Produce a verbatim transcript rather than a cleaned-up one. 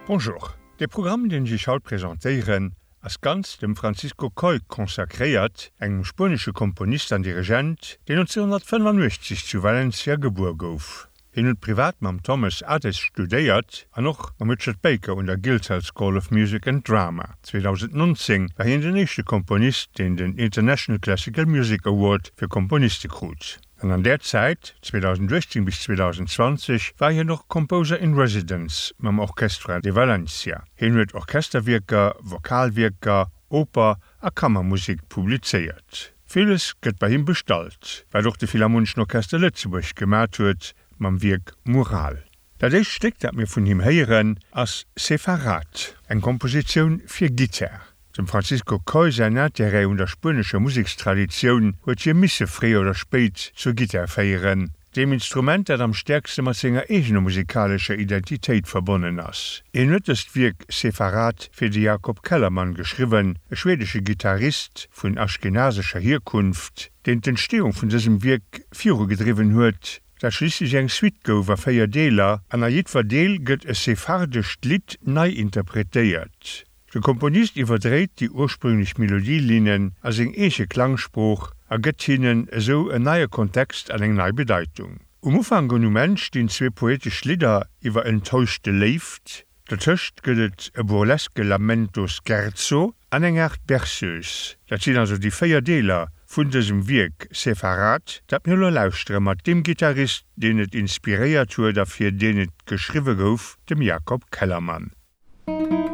Bonjour. De Programm, den ich haut präsentieren, as ganz dem Francisco Coll konsakréiert, engem spanische Komponist an Dirigent, den neunzehnhundertfünfundfünfzig zu Valencia geboren gouf. Hin und privat mam Thomas Ades studiert, an noch am Richard Baker und der Guildhall School of Music and Drama. zweitausendneunzehn war hin der nächste Komponist, den den International Classical Music Award für Komponisten krut. Und an der Zeit, zweitausendsechzehn bis zweitausendzwanzig, war hier noch Composer in Residence mam Orchestra de Valencia. Hin huet Orchesterwirker, Vokalwirker, Oper a Kammermusik publiziert. Vieles gëtt bei ihm bestalt, weil doch de Philharmonischen Orchester Lützeburg gemacht huet, mam Wirk Moral. Dadurch steckt dat mir von ihm heieren as Separat, en Komposition fir Gitarre. Dem Francisco Coll Natterei und der spanischer Musikstradition huet je misse fré oder spät zur Gitarre feieren, dem Instrument dat am stärkste mat senger eigener musikalischer Identität verbonnen ass. E nëttest Wirk Separat fir de Jakob Kellermann geschriven, e schwedische Gitarrist vun aschkenasischer Herkunft, den d'Entstehung vun diesem Wirk Fiore gedriven huet, dat schliesslich eng Suite gouf war feier Deler, an a jedwer Deel gëtt e sephardisch Lied nei interpretéiert. Der Komponist überdreht die ursprünglich Melodielinien als eng eche Klangspruch, a gëtt hinnen so en neuer Kontext an eng neue Bedeutung. Um Ufang gonu Mensch den zwei poetisch Lieder iwwer enttäuschte left, dertöcht gëtt e burleske Lamento Scherzo an eng Art Berceuse. Dat sind also die vier Deler vun diesem Wirk Separat, dat mir nur lauschte mat dem Gitarrist, den et inspiriert hue, dafür den et geschriwe gouf, dem Jakob Kellermann.